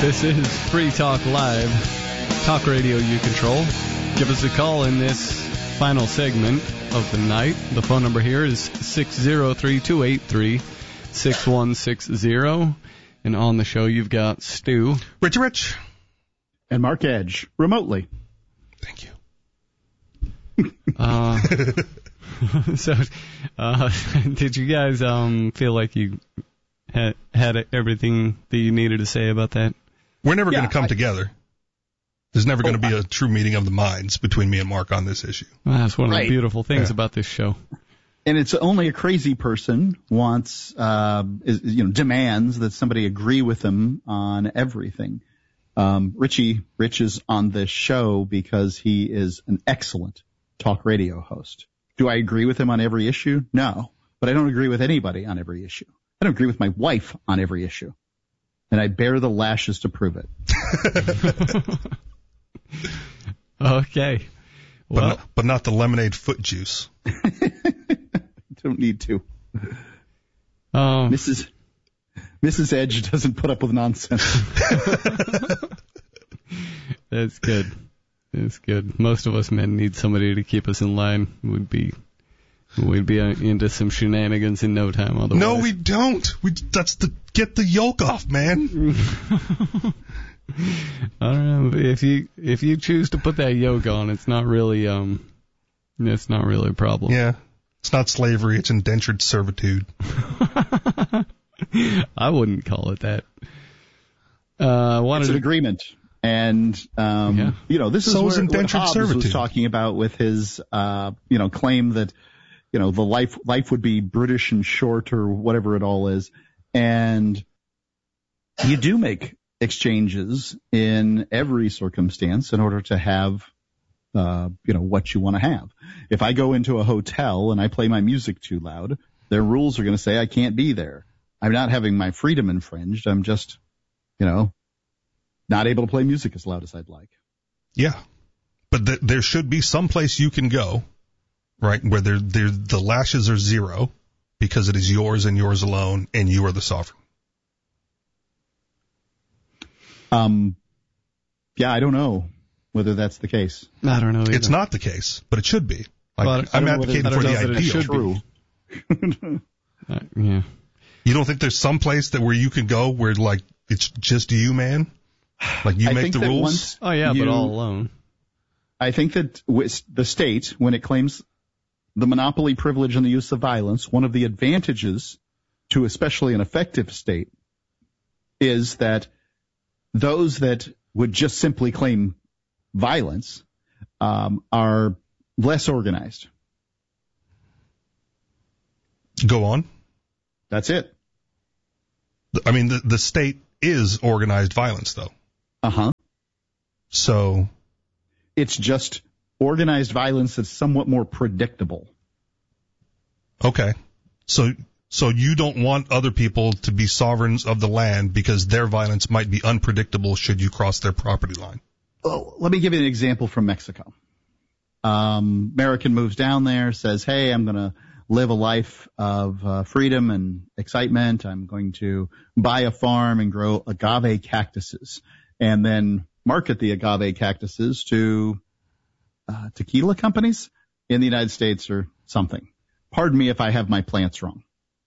This is Free Talk Live, talk radio you control. Give us a call in this final segment of the night. The phone number here is 603-283-6160. And on the show, you've got Stu. Rich. And Mark Edge, remotely. Thank you. So, did you guys feel like you had everything that you needed to say about that? We're never going to come together. There's never going to be a true meeting of the minds between me and Mark on this issue. Well, that's one of the beautiful things about this show. And it's only a crazy person wants, demands that somebody agree with them on everything. Rich is on this show because he is an excellent talk radio host. Do I agree with him on every issue? No. But I don't agree with anybody on every issue. I don't agree with my wife on every issue. And I bear the lashes to prove it. Okay. Well, but not the lemonade foot juice. Don't need to. Mrs. Edge doesn't put up with nonsense. That's good. That's good. Most of us men need somebody to keep us in line. We'd be into some shenanigans in no time. Otherwise. No, we don't. Get the yoke off, man. I don't know. If you choose to put that yoke on, it's not really a problem. Yeah. It's not slavery, it's indentured servitude. I wouldn't call it that. It's an agreement. And, this is what Hobbes was talking about with his, claim that, the life would be British and short or whatever it all is. And you do make exchanges in every circumstance in order to have, what you want to have. If I go into a hotel and I play my music too loud, their rules are going to say I can't be there. I'm not having my freedom infringed. I'm just, not able to play music as loud as I'd like. Yeah. But there should be some place you can go, right, where the lashes are zero because it is yours and yours alone and you are the sovereign. I don't know whether that's the case. I don't know either. It's not the case, but it should be. I'm advocating for the ideal. True. Yeah. You don't think there's some place where you can go where, like, it's just you, man? Like, you make the rules? But all alone. I think that the state, when it claims the monopoly privilege and the use of violence, one of the advantages to especially an effective state is that those that would just simply claim violence are less organized. Go on. That's it. I mean, the state is organized violence, though. Uh-huh. So it's just organized violence that's somewhat more predictable. Okay. So you don't want other people to be sovereigns of the land because their violence might be unpredictable should you cross their property line. Oh, let me give you an example from Mexico. American moves down there, says, hey, I'm going to live a life of freedom and excitement. I'm going to buy a farm and grow agave cactuses and then market the agave cactuses to tequila companies in the United States or something. Pardon me if I have my plants wrong.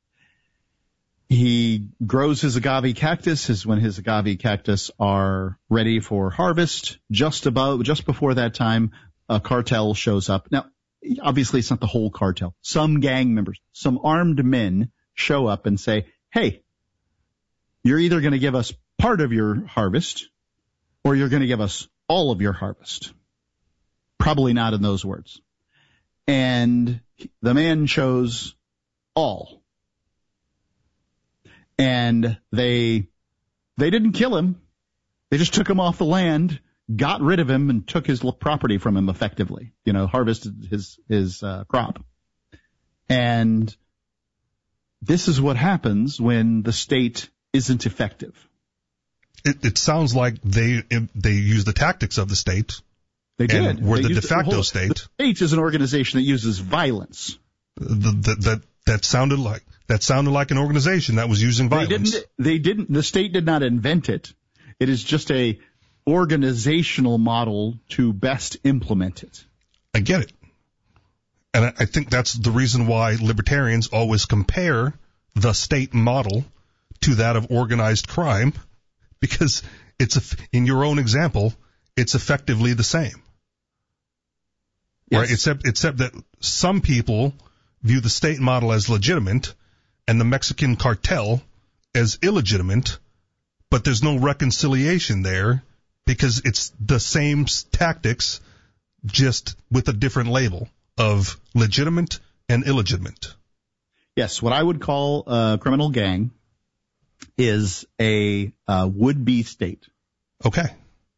He grows his agave cactus when his agave cactus are ready for harvest. Just before that time, a cartel shows up. Now, obviously it's not the whole cartel. Some gang members, some armed men show up and say, hey, you're either going to give us part of your harvest or you're going to give us all of your harvest. Probably not in those words. And the man chose all. And they didn't kill him. They just took him off the land, got rid of him, and took his property from him effectively. Harvested his crop. And this is what happens when the state isn't effective. It sounds like they use the tactics of the state. They did. And we're the de facto state. The state is an organization that uses violence. That sounded like an organization that was using violence. The state did not invent it. It is just a organizational model to best implement it. I get it. And I think that's the reason why libertarians always compare the state model to that of organized crime, because in your own example, it's effectively the same. Yes. Right? Except that some people view the state model as legitimate and the Mexican cartel as illegitimate, but there's no reconciliation there because it's the same tactics, just with a different label of legitimate and illegitimate. Yes, what I would call a criminal gang is a would-be state. Okay.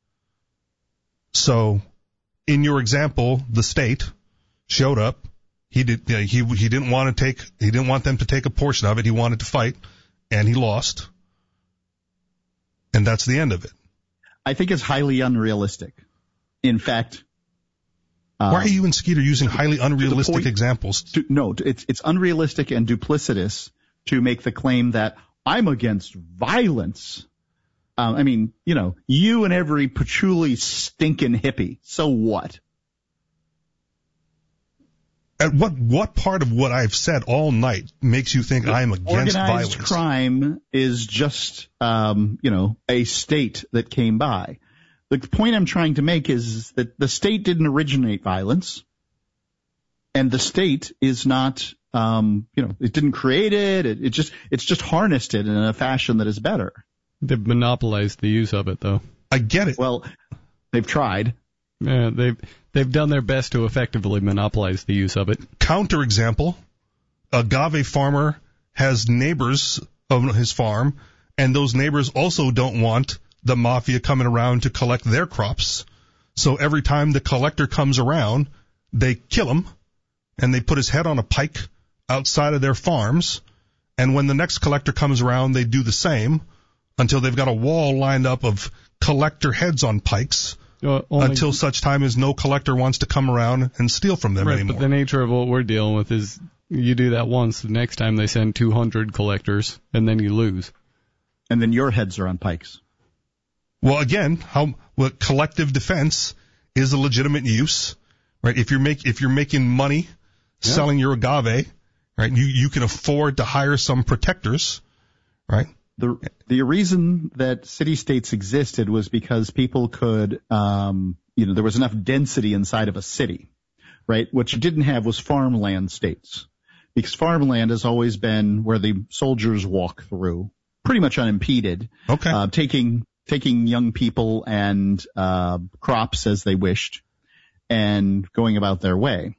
So, in your example, the state showed up. He didn't want them to take a portion of it. He wanted to fight, and he lost. And that's the end of it. I think it's highly unrealistic. In fact, why are you and Skeeter using highly unrealistic examples? It's unrealistic and duplicitous to make the claim that I'm against violence. I mean, you and every patchouli stinking hippie. So what? At what part of what I've said all night makes you think I'm against violence? Organized crime is just, a state that came by. The point I'm trying to make is that the state didn't originate violence, and the state is not, it didn't create it. It's just harnessed it in a fashion that is better. They've monopolized the use of it, though. I get it. Well, they've tried. Yeah, they've done their best to effectively monopolize the use of it. Counterexample, a agave farmer has neighbors on his farm, and those neighbors also don't want the mafia coming around to collect their crops. So every time the collector comes around, they kill him, and they put his head on a pike outside of their farms, and when the next collector comes around, they do the same until they've got a wall lined up of collector heads on pikes. Until such time as no collector wants to come around and steal from them anymore. But the nature of what we're dealing with is you do that once, the next time they send 200 collectors, and then you lose. And then your heads are on pikes. Well, again, collective defense is a legitimate use, right? If you're making money selling your agave, right, you can afford to hire some protectors, right? The reason that city-states existed was because people could, there was enough density inside of a city, right? What you didn't have was farmland states, because farmland has always been where the soldiers walk through, pretty much unimpeded. Okay. Taking young people and crops as they wished, and going about their way.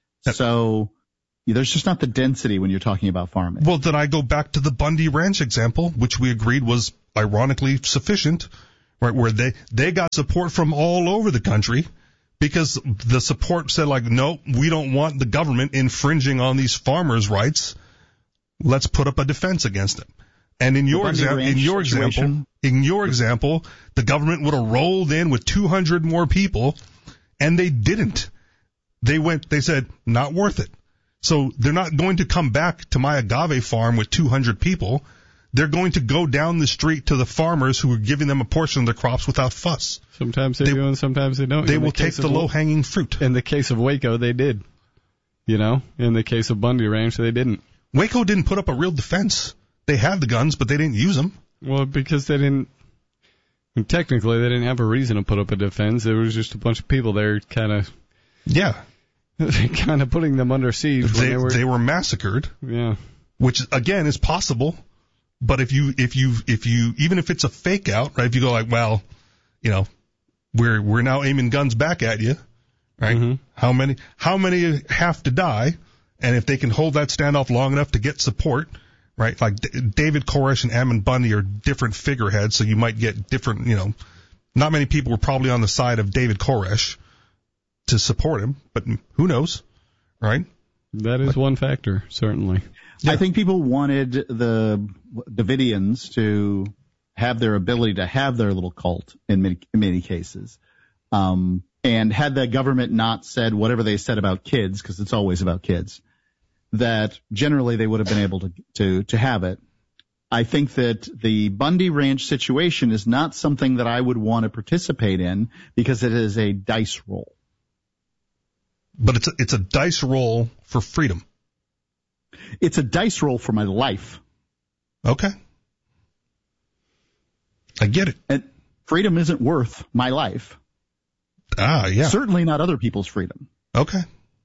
So there's just not the density when you're talking about farming. Well, then I go back to the Bundy Ranch example, which we agreed was ironically sufficient, right? Where they got support from all over the country because the support said, like, no, we don't want the government infringing on these farmers' rights. Let's put up a defense against them. And in your example, the government would have rolled in with 200 more people, and they didn't. They said, not worth it. So they're not going to come back to my agave farm with 200 people. They're going to go down the street to the farmers who are giving them a portion of their crops without fuss. Sometimes they do and sometimes they don't. They will take the low-hanging fruit. In the case of Waco, they did. In the case of Bundy Ranch, they didn't. Waco didn't put up a real defense. They had the guns, but they didn't use them. Well, because they didn't. Technically, they didn't have a reason to put up a defense. There was just a bunch of people there kind of. Yeah. Kind of putting them under siege. They were massacred. Yeah. Which again is possible, but if you even if it's a fake out, right? If you go like, well, we're now aiming guns back at you, right? Mm-hmm. How many have to die? And if they can hold that standoff long enough to get support, right? Like David Koresh and Ammon Bundy are different figureheads, so you might get different. Not many people were probably on the side of David Koresh to support him, but who knows, right? That is one factor, certainly. Yeah. I think people wanted the Davidians to have their ability to have their little cult in many cases. And had the government not said whatever they said about kids, because it's always about kids, that generally they would have been able to have it. I think that the Bundy Ranch situation is not something that I would want to participate in because it is a dice roll. But it's a dice roll for freedom. It's a dice roll for my life. Okay. I get it. And freedom isn't worth my life. Yeah. Certainly not other people's freedom. Okay.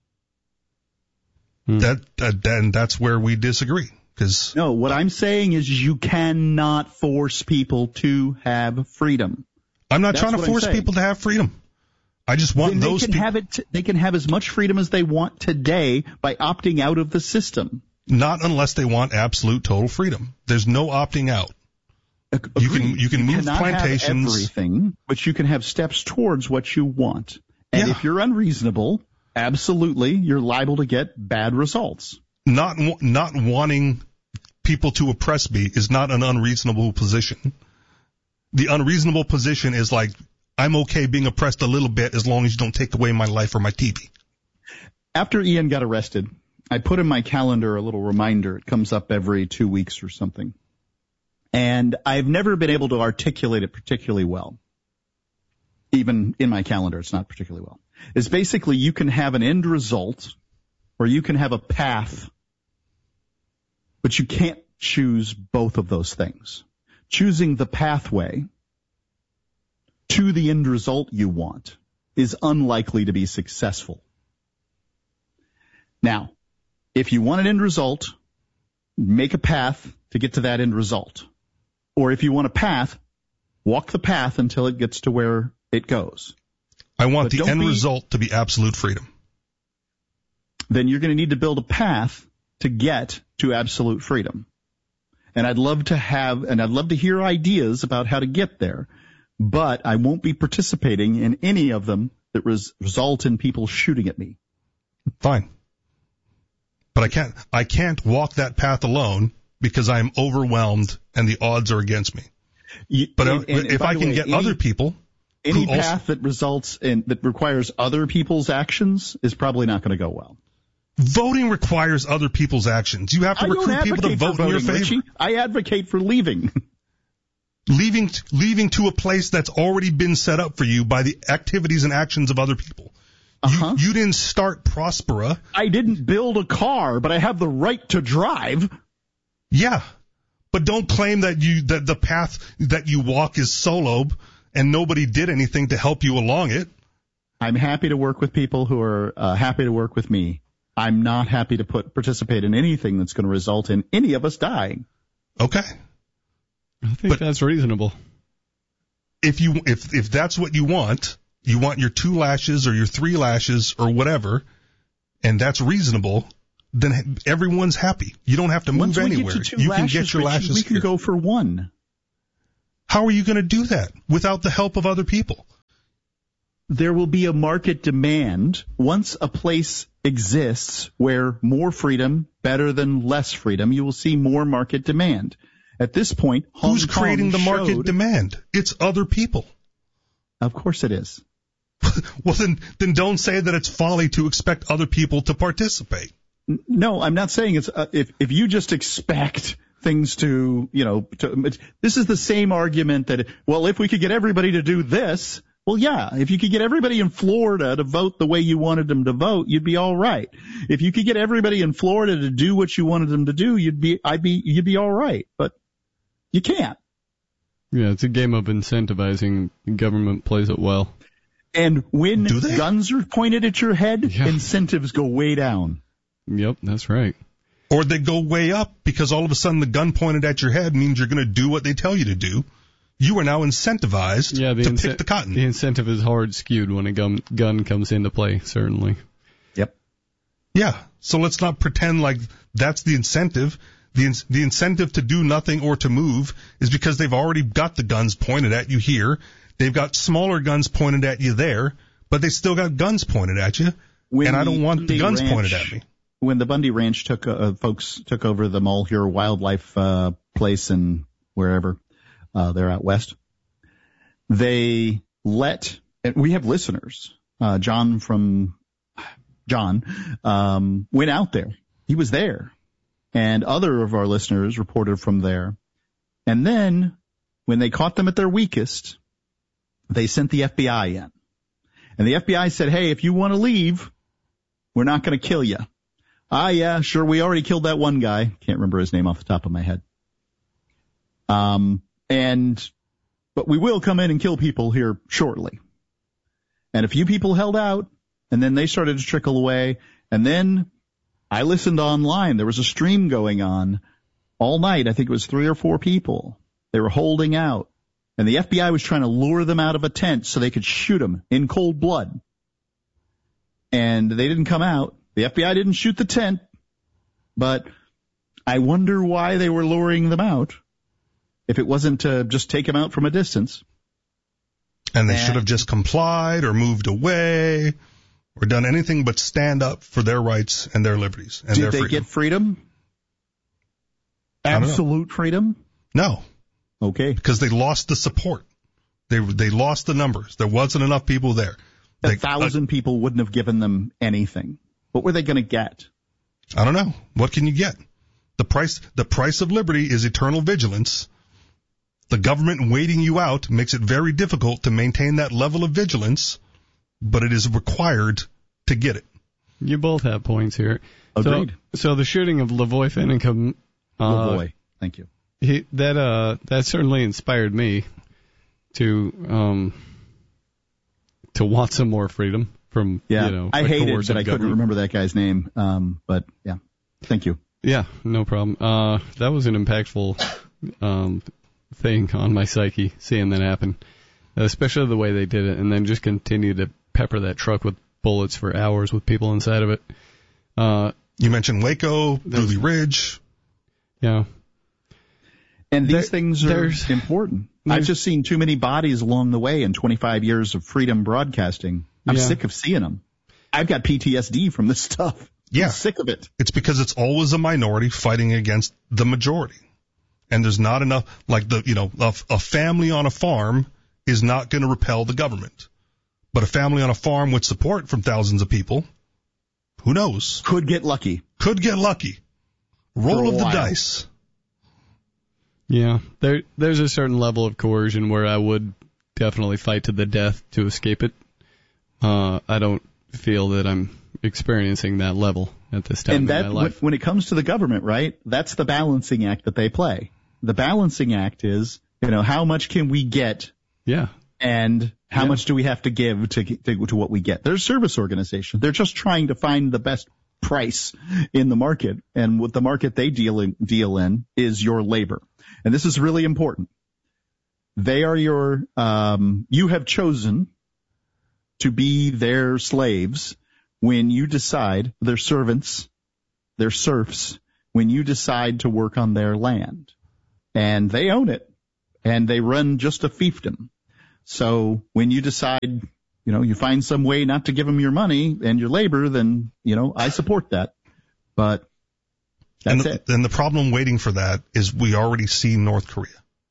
Then that's where we disagree. No, what I'm saying is you cannot force people to have freedom. I'm not trying to force people to have freedom. I just want those people. They can have as much freedom as they want today by opting out of the system. Not unless they want absolute total freedom. There's no opting out. You can move plantations. Have everything, but you can have steps towards what you want. And if you're unreasonable, absolutely, you're liable to get bad results. Not wanting people to oppress me is not an unreasonable position. The unreasonable position is like, I'm okay being oppressed a little bit as long as you don't take away my life or my TV. After Ian got arrested, I put in my calendar a little reminder. It comes up every 2 weeks or something. And I've never been able to articulate it particularly well. Even in my calendar, it's not particularly well. It's basically you can have an end result or you can have a path, but you can't choose both of those things. Choosing the pathway to the end result you want is unlikely to be successful. Now, if you want an end result, make a path to get to that end result. Or if you want a path, walk the path until it gets to where it goes. I want the end result to be absolute freedom. Then you're going to need to build a path to get to absolute freedom. And I'd love to hear ideas about how to get there, but I won't be participating in any of them that result in people shooting at me. Fine. But I can't walk that path alone because I am overwhelmed and the odds are against me. If I can get other people. Any path that requires other people's actions is probably not going to go well. Voting requires other people's actions. You have to recruit people to vote in your favor. Richie. I advocate for leaving. Leaving to a place that's already been set up for you by the activities and actions of other people. You didn't start Prospera. I didn't build a car, but I have the right to drive. Yeah, but don't claim that the path that you walk is solo and nobody did anything to help you along it. I'm happy to work with people who are happy to work with me. I'm not happy to participate in anything that's going to result in any of us dying. Okay. I think that's reasonable. If that's what you want your 2 lashes or your 3 lashes or whatever, and that's reasonable, then everyone's happy. You don't have to move anywhere. You can get your lashes. We can go for 1. How are you going to do that without the help of other people? There will be a market demand once a place exists where more freedom, better than less freedom. You will see more market demand. At this point, who's creating the market demand? It's other people. Of course it is. Well, then don't say that it's folly to expect other people to participate. No, I'm not saying it's if you just expect things to this is the same argument that, well, if we could get everybody to do this, well, yeah, if you could get everybody in Florida to vote the way you wanted them to vote, you'd be all right. If you could get everybody in Florida to do what you wanted them to do, you'd be all right. But you can't. Yeah, it's a game of incentivizing. The government plays it well. And when guns are pointed at your head, incentives go way down. Yep, that's right. Or they go way up because all of a sudden the gun pointed at your head means you're going to do what they tell you to do. You are now incentivized to pick the cotton. The incentive is hard skewed when a gun comes into play, certainly. Yep. Yeah, so let's not pretend like that's the incentive. The incentive to do nothing or to move is because they've already got the guns pointed at you here. They've got smaller guns pointed at you there, but they still got guns pointed at you, and I don't want the guns pointed at me. When the Bundy Ranch folks took over the Mulheur Wildlife place and wherever they're out west, they and we have listeners. John went out there. He was there. And other of our listeners reported from there. And then when they caught them at their weakest, they sent the FBI in. And the FBI said, hey, if you want to leave, we're not going to kill you. Yeah, sure, we already killed that one guy. Can't remember his name off the top of my head. But we will come in and kill people here shortly. And a few people held out, and then they started to trickle away. And then I listened online. There was a stream going on all night. I think it was 3 or 4 people. They were holding out. And the FBI was trying to lure them out of a tent so they could shoot them in cold blood. And they didn't come out. The FBI didn't shoot the tent. But I wonder why they were luring them out if it wasn't to just take them out from a distance. And they should have just complied or moved away or done anything but stand up for their rights and their liberties and their freedom. Did they get freedom? Absolute freedom? No. Okay. Because they lost the support. They lost the numbers. There wasn't enough people there. 1,000 people wouldn't have given them anything. What were they going to get? I don't know. What can you get? The price of liberty is eternal vigilance. The government waiting you out makes it very difficult to maintain that level of vigilance, but it is required to get it. You both have points here. Agreed. So the shooting of Lavoy Finicum, Lavoy, thank you. That certainly inspired me to want some more freedom from I hated that I couldn't remember that guy's name, but yeah, thank you. Yeah, no problem. That was an impactful thing on my psyche, seeing that happen, especially the way they did it, and then just continue to pepper that truck with bullets for hours with people inside of it. You mentioned Waco, Ruby Ridge. Yeah. And these things are important. I've just seen too many bodies along the way in 25 years of freedom broadcasting. I'm sick of seeing them. I've got PTSD from this stuff. I'm sick of it. It's because it's always a minority fighting against the majority. And there's not enough, like a family on a farm is not going to repel the government. But a family on a farm with support from thousands of people, who knows? Could get lucky. Roll of the dice. Yeah, there's a certain level of coercion where I would definitely fight to the death to escape it. I don't feel that I'm experiencing that level at this time in my life. When it comes to the government, right, that's the balancing act that they play. The balancing act is, how much can we get? Yeah. And how much do we have to give to what we get? They're a service organization. They're just trying to find the best price in the market. And what the market they deal in is your labor. And this is really important. They are you have chosen to be their slaves when you decide, their servants, their serfs, when you decide to work on their land. And they own it. And they run just a fiefdom. So when you decide, you find some way not to give them your money and your labor, then, I support that. But that's it. And the problem waiting for that is we already see North Korea.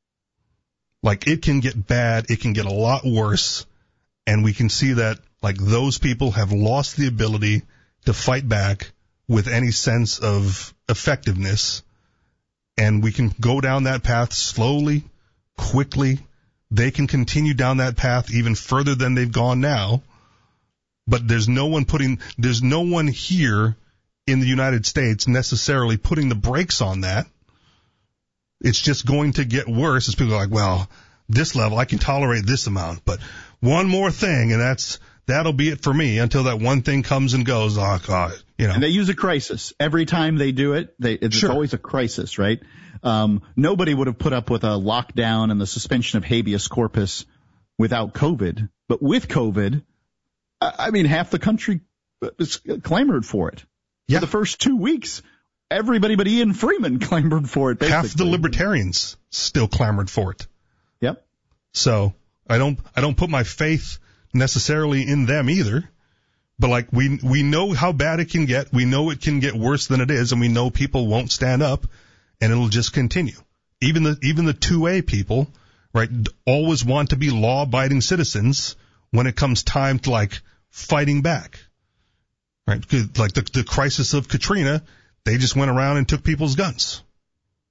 Like, it can get bad. It can get a lot worse. And we can see that, like, those people have lost the ability to fight back with any sense of effectiveness. And we can go down that path slowly, quickly. They can continue down that path even further than they've gone now. But there's no one here in the United States necessarily putting the brakes on that. It's just going to get worse as people are like, well, this level, I can tolerate this amount, but one more thing, and that'll be it for me until that one thing comes and goes. Oh, God, And they use a crisis. Every time they do it, it's always a crisis, right? Nobody would have put up with a lockdown and the suspension of habeas corpus without COVID. But with COVID, half the country clamored for it. Yeah. For the first 2 weeks, everybody but Ian Freeman clamored for it, basically. Half the libertarians still clamored for it. Yep. So I don't put my faith necessarily in them either. But like we know how bad it can get. We know it can get worse than it is, and we know people won't stand up, and it'll just continue. Even the 2A people, right, always want to be law-abiding citizens when it comes time to like fighting back. Right? Like the crisis of Katrina, they just went around and took people's guns.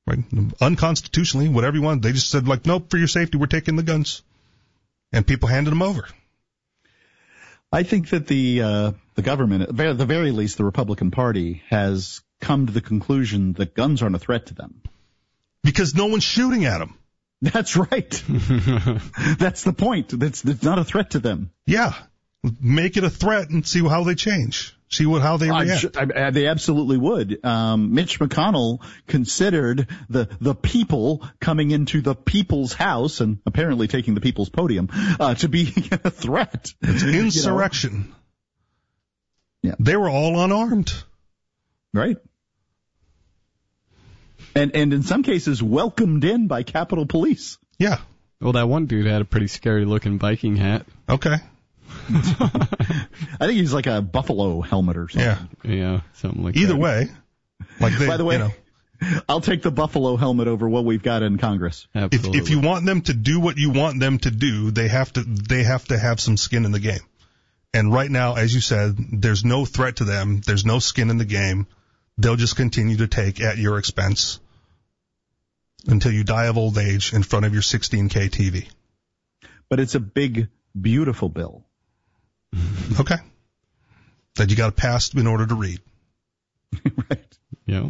Right? Unconstitutionally, whatever you want. They just said, like, nope, for your safety, we're taking the guns. And people handed them over. I think that the government, at the very least, the Republican Party, has come to the conclusion that guns aren't a threat to them. Because no one's shooting at them. That's right. That's the point. It's not a threat to them. Yeah. Make it a threat and see how they change. See how they react. They absolutely would. Mitch McConnell considered the people coming into the people's house and apparently taking the people's podium to be a threat. It's insurrection. Yeah. They were all unarmed. Right. And in some cases welcomed in by Capitol Police. Yeah. Well, that one dude had a pretty scary looking Viking hat. Okay. I think he's like a buffalo helmet or something. Yeah, something like Either that. way. By the way, I'll take the buffalo helmet over what we've got in Congress. Absolutely. If you want them to do what you want them to do, they have to have some skin in the game. And right now, as you said, there's no threat to them. There's no skin in the game. They'll just continue to take at your expense until you die of old age in front of your 16K TV. But it's a big, beautiful bill. Okay. That you got to pass in order to read. Right. Yeah.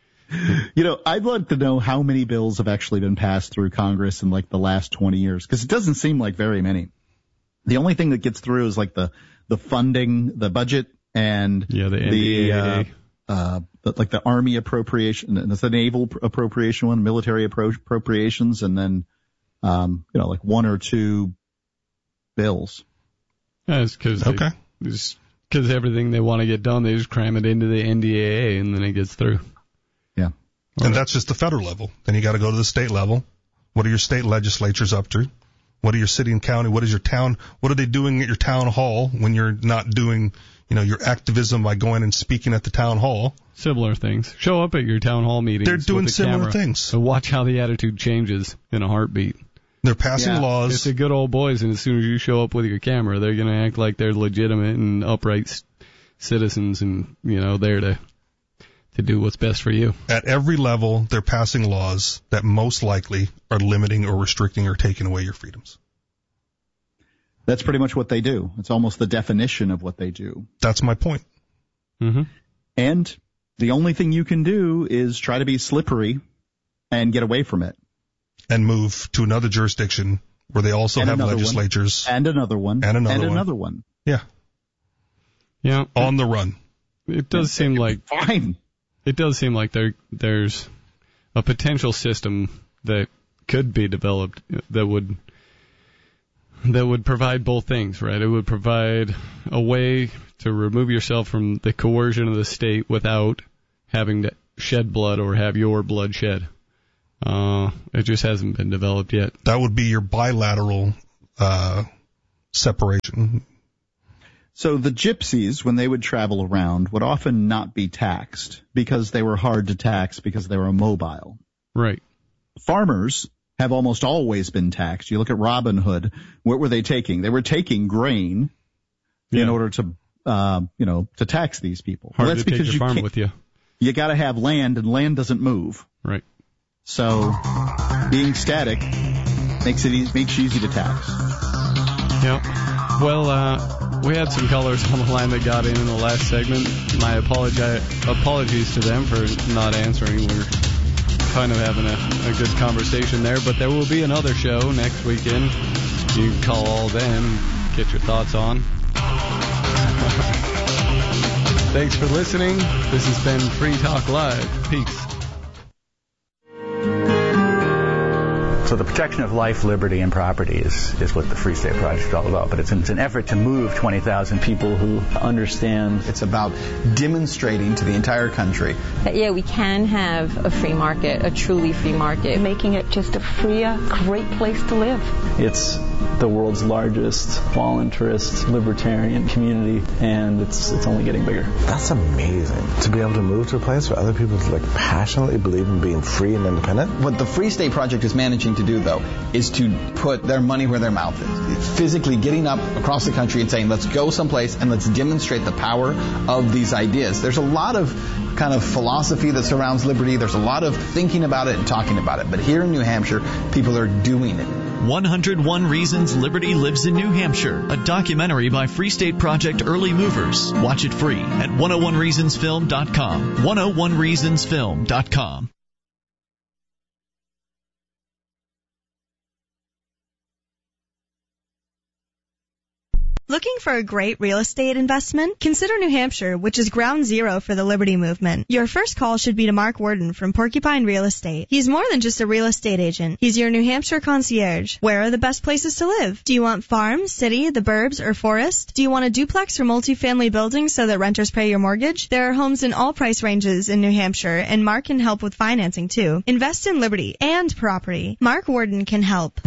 I'd like to know how many bills have actually been passed through Congress in like the last 20 years, because it doesn't seem like very many. The only thing that gets through is like the funding, the budget, and the NDAA. Like the Army appropriation, and it's the naval appropriation one, military appropriations, and then, like one or two bills. Yeah, it's because everything they want to get done, they just cram it into the NDAA, and then it gets through. Yeah. And that's just the federal level. Then you got to go to the state level. What are your state legislatures up to? What are your city and county? What is your town? What are they doing at your town hall when you're not doing, your activism by going and speaking at the town hall? Similar things. Show up at your town hall meetings. They're doing with similar things. So watch how the attitude changes in a heartbeat. They're passing laws. It's the good old boys, and as soon as you show up with your camera, they're going to act like they're legitimate and upright citizens, and there to do what's best for you. At every level, they're passing laws that most likely are limiting or restricting or taking away your freedoms. That's pretty much what they do. It's almost the definition of what they do. That's my point. Mm-hmm. And the only thing you can do is try to be slippery and get away from it. And move to another jurisdiction where they also have legislatures. And another one. And another one. Another one. Yeah. Yeah. On the run. It does seem like... Fine. It does seem like there's a potential system that could be developed that would provide both things, right? It would provide a way to remove yourself from the coercion of the state without having to shed blood or have your blood shed. It just hasn't been developed yet. That would be your bilateral separation. So the gypsies, when they would travel around, would often not be taxed because they were hard to tax because they were mobile. Right. Farmers have almost always been taxed. You look at Robin Hood. What were they taking? They were taking grain in order to, to tax these people. Hard to take your farm with you. You got to have land, and land doesn't move. Right. So being static makes it easy to tax. Yeah. Well, we had some callers on the line that got in the last segment. My apologies to them for not answering. We're kind of having a good conversation there, but there will be another show next weekend. You can call all then, get your thoughts on. Thanks for listening. This has been Free Talk Live. Peace. So the protection of life, liberty, and property is what the Free State Project is all about. But it's an effort to move 20,000 people who understand. It's about demonstrating to the entire country that, we can have a free market, a truly free market. Making it just a freer, great place to live. It's the world's largest voluntarist libertarian community, and it's only getting bigger. That's amazing, to be able to move to a place where other people passionately believe in being free and independent. What the Free State Project is managing to do, though, is to put their money where their mouth is. It's physically getting up across the country and saying, let's go someplace and let's demonstrate the power of these ideas. There's a lot of kind of philosophy that surrounds liberty. There's a lot of thinking about it and talking about it. But here in New Hampshire, people are doing it. 101 Reasons Liberty Lives in New Hampshire, a documentary by Free State Project Early Movers. Watch it free at 101reasonsfilm.com. 101reasonsfilm.com. Looking for a great real estate investment? Consider New Hampshire, which is ground zero for the Liberty Movement. Your first call should be to Mark Worden from Porcupine Real Estate. He's more than just a real estate agent. He's your New Hampshire concierge. Where are the best places to live? Do you want farm, city, the burbs, or forest? Do you want a duplex or multifamily building so that renters pay your mortgage? There are homes in all price ranges in New Hampshire, and Mark can help with financing too. Invest in liberty and property. Mark Worden can help.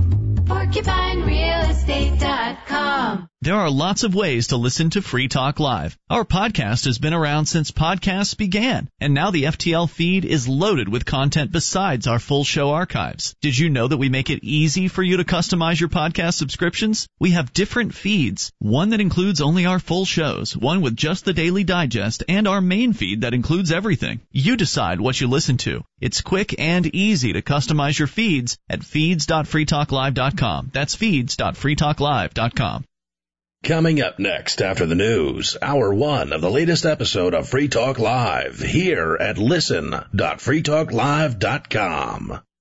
PorcupineRealEstate.com. There are lots of ways to listen to Free Talk Live. Our podcast has been around since podcasts began, and now the FTL feed is loaded with content besides our full show archives. Did you know that we make it easy for you to customize your podcast subscriptions? We have different feeds, one that includes only our full shows, one with just the Daily Digest, and our main feed that includes everything. You decide what you listen to. It's quick and easy to customize your feeds at feeds.freetalklive.com. That's feeds.freetalklive.com. Coming up next after the news, hour one of the latest episode of Free Talk Live here at listen.freetalklive.com.